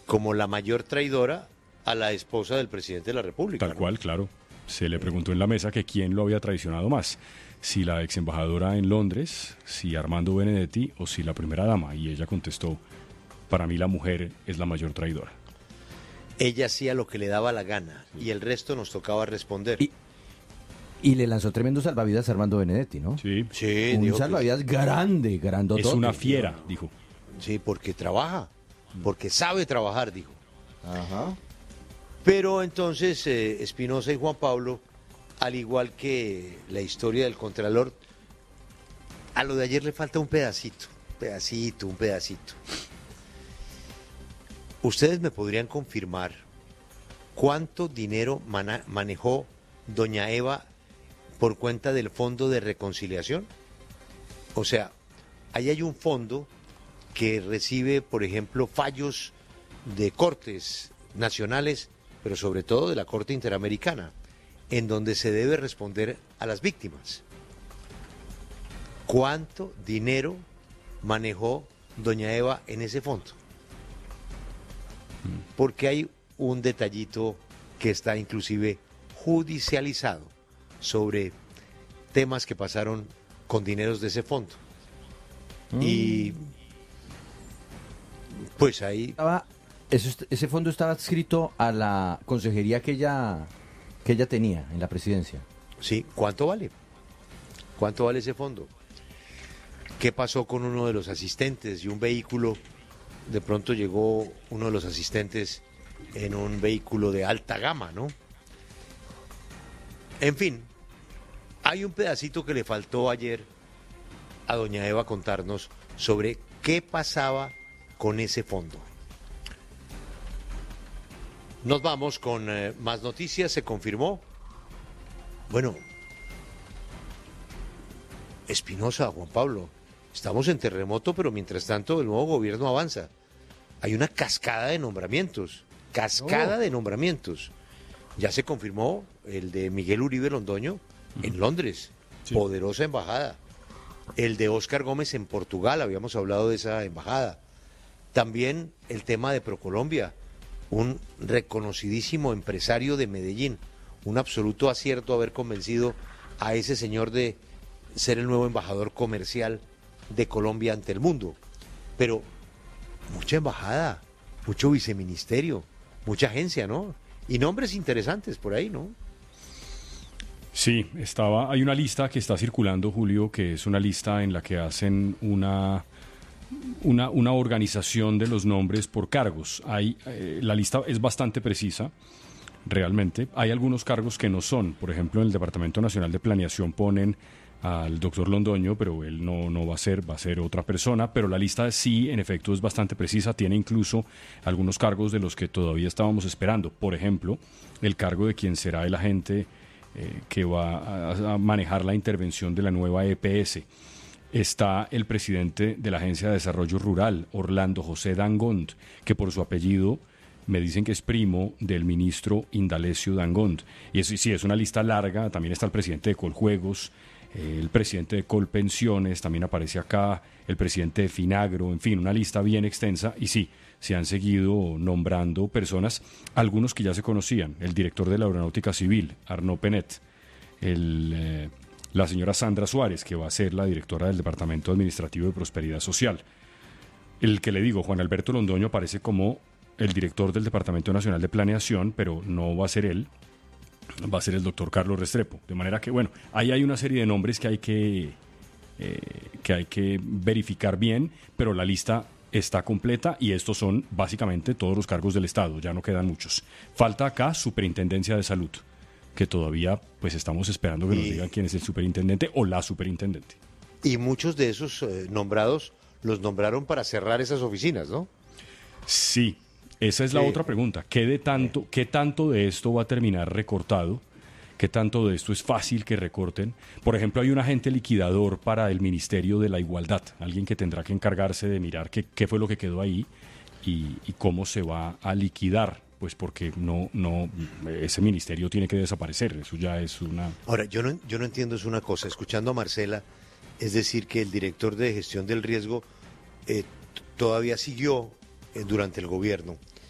como la mayor traidora a la esposa del presidente de la República. Tal cual, claro. Se le preguntó en la mesa que quién lo había traicionado más, si la ex embajadora en Londres, si Armando Benedetti o si la primera dama, y ella contestó: para mí la mujer es la mayor traidora. Ella hacía lo que le daba la gana y el resto nos tocaba responder. Y le lanzó tremendo salvavidas a Armando Benedetti, ¿no? Sí, Sí, Un dijo que salvavidas grande, grandotote. es una fiera, dijo. sí, porque trabaja, porque sabe trabajar, dijo. Ajá. Pero entonces Espinosa y Juan Pablo, al igual que la historia del Contralor, a lo de ayer le falta un pedacito. ¿Ustedes me podrían confirmar cuánto dinero manejó doña Eva por cuenta del Fondo de Reconciliación? O sea, ahí hay un fondo que recibe, por ejemplo, fallos de cortes nacionales, pero sobre todo de la Corte Interamericana, en donde se debe responder a las víctimas. ¿Cuánto dinero manejó doña Eva en ese fondo? Porque hay un detallito que está inclusive judicializado sobre temas que pasaron con dineros de ese fondo. Y pues ahí Ese fondo estaba adscrito a la consejería que ella tenía en la presidencia. sí, ¿cuánto vale? ¿Cuánto vale ese fondo? ¿Qué pasó con uno de los asistentes y un vehículo? De pronto llegó uno de los asistentes en un vehículo de alta gama, ¿no? En fin, hay un pedacito que le faltó ayer a doña Eva contarnos sobre qué pasaba con ese fondo. Nos vamos con más noticias. Se confirmó. Bueno, Espinosa, Juan Pablo, estamos en terremoto, pero mientras tanto el nuevo gobierno avanza. Hay una cascada de nombramientos. De nombramientos. Ya se confirmó el de Miguel Uribe Londoño en Londres. Sí. Poderosa embajada. El de Óscar Gómez en Portugal, habíamos hablado de esa embajada. También el tema de Procolombia, un reconocidísimo empresario de Medellín. Un absoluto acierto haber convencido a ese señor de ser el nuevo embajador comercial de Colombia ante el mundo. Pero mucha embajada, mucho viceministerio, mucha agencia, ¿no? Y nombres interesantes por ahí, ¿no? Sí, hay una lista que está circulando, Julio, que es una lista en la que hacen una organización de los nombres por cargos. La lista es bastante precisa, realmente. Hay algunos cargos que no son. Por ejemplo, en el Departamento Nacional de Planeación ponen al doctor Londoño, pero él no va a ser otra persona. Pero la lista sí, en efecto, es bastante precisa. Tiene incluso algunos cargos de los que todavía estábamos esperando. Por ejemplo, el cargo de quien será el agente que va a manejar la intervención de la nueva EPS. Está el presidente de la Agencia de Desarrollo Rural, Orlando José Dangond, que por su apellido me dicen que es primo del ministro Indalecio Dangond. Y eso sí, es una lista larga. También está el presidente de Coljuegos, el presidente de Colpensiones, también aparece acá, el presidente de Finagro, en fin, una lista bien extensa. Y sí, se han seguido nombrando personas, algunos que ya se conocían: el director de la Aeronáutica Civil, Arnaud Penet, la señora Sandra Suárez, que va a ser la directora del Departamento Administrativo de Prosperidad Social. El que le digo, Juan Alberto Londoño, aparece como el director del Departamento Nacional de Planeación, pero no va a ser él, va a ser el doctor Carlos Restrepo. De manera que, bueno, ahí hay una serie de nombres que hay que verificar bien, pero la lista está completa y estos son básicamente todos los cargos del Estado, ya no quedan muchos. Falta acá Superintendencia de Salud, que todavía pues estamos esperando que nos digan quién es el superintendente o la superintendente. Y muchos de esos nombrados los nombraron para cerrar esas oficinas, ¿no? Sí, esa es la otra pregunta. ¿Qué tanto de esto va a terminar recortado? ¿Qué tanto de esto es fácil que recorten? Por ejemplo, hay un agente liquidador para el Ministerio de la Igualdad, alguien que tendrá que encargarse de mirar qué fue lo que quedó ahí y cómo se va a liquidar. Pues porque ese ministerio tiene que desaparecer, eso ya es una... Ahora, yo no entiendo es una cosa, escuchando a Marcela, es decir, que el director de gestión del riesgo todavía siguió durante el gobierno.